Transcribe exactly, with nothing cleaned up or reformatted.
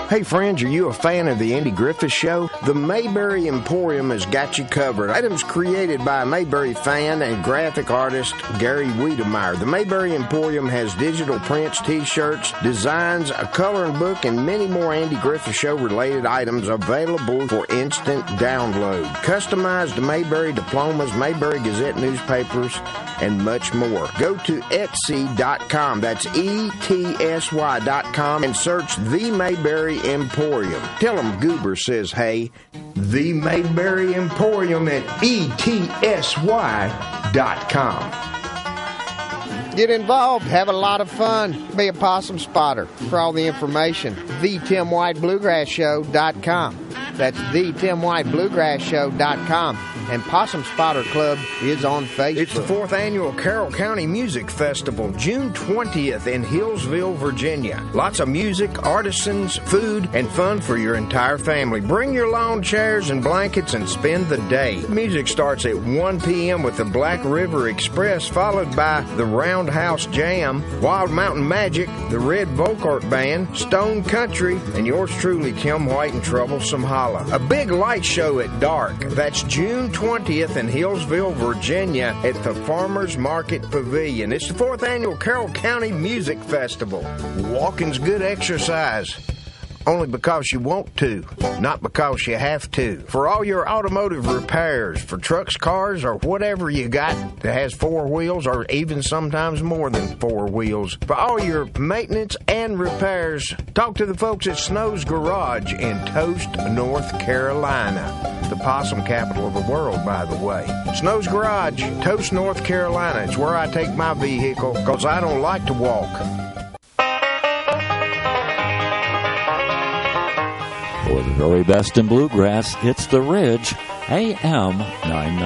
Hey friends, are you a fan of the Andy Griffith Show? The Mayberry Emporium has got you covered. Items created by a Mayberry fan and graphic artist Gary Wiedemeyer. The Mayberry Emporium has digital prints, t-shirts, designs, a coloring book, and many more Andy Griffith Show related items available for instant download. Customized Mayberry diplomas, Mayberry Gazette newspapers, and much more. Go to Etsy dot com, that's E T S Y dot com, and search The Mayberry Emporium. Tell them Goober says, hey, The Mayberry Emporium at E T S Y dot com. Get involved, have a lot of fun, be a possum spotter. For all the information, The Tim White Bluegrass Show dot com. That's The Tim White Bluegrass Show dot com. And Possum Spotter Club is on Facebook. It's the fourth annual Carroll County Music Festival, June twentieth in Hillsville, Virginia. Lots of music, artisans, food, and fun for your entire family. Bring your lawn chairs and blankets and spend the day. Music starts at one p.m. with the Black River Express, followed by the Roundhouse Jam, Wild Mountain Magic, the Red Volkart Band, Stone Country, and yours truly, Tim White and Troublesome Holla. A big light show at dark. That's June twentieth in Hillsville, Virginia at the Farmers Market Pavilion. It's the fourth annual Carroll County Music Festival. Walking's good exercise. Only because you want to, not because you have to. For all your automotive repairs, for trucks, cars, or whatever you got that has four wheels, or even sometimes more than four wheels. For all your maintenance and repairs, talk to the folks at Snow's Garage in Toast, North Carolina. The possum capital of the world, by the way. Snow's Garage, Toast, North Carolina. It's where I take my vehicle, because I don't like to walk. For the very best in bluegrass, it's The Ridge, A M nine ninety.